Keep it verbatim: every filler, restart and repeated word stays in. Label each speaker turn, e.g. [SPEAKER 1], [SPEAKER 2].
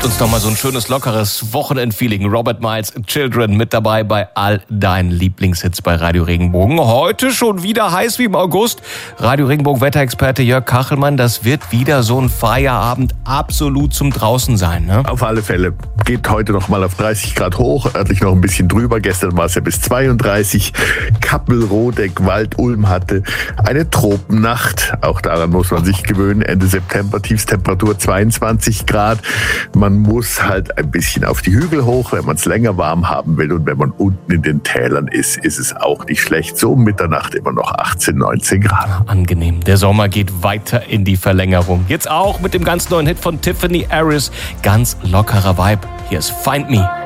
[SPEAKER 1] gibt uns nochmal so ein schönes, lockeres Wochenendfeeling. Robert Miles, Children mit dabei bei all deinen Lieblingshits bei Radio Regenbogen. Heute schon wieder heiß wie im August. Radio Regenbogen Wetterexperte Jörg Kachelmann, das wird wieder so ein Feierabend absolut zum Draußen sein, ne?
[SPEAKER 2] Auf alle Fälle. Geht heute noch mal auf dreißig Grad hoch, örtlich noch ein bisschen drüber. Gestern war es ja bis zweiunddreißig. Kappel, Rodeck, Wald, Ulm hatte eine Tropennacht. Auch daran muss man sich gewöhnen. Ende September, Tiefstemperatur zweiundzwanzig Grad. Man muss halt ein bisschen auf die Hügel hoch, wenn man es länger warm haben will. Und wenn man unten in den Tälern ist, ist es auch nicht schlecht. So um Mitternacht immer noch achtzehn, neunzehn Grad.
[SPEAKER 1] Angenehm. Der Sommer geht weiter in die Verlängerung. Jetzt auch mit dem ganz neuen Hit von Tiffany Harris. Ganz lockerer Vibe. Hier ist Find Me.